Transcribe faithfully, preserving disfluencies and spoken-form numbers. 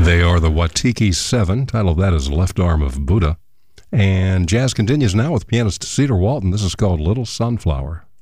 They are the Watiki Seven. Title of that is Left Arm of Buddha. And jazz continues now with pianist Cedar Walton. This is called Little Sunflower.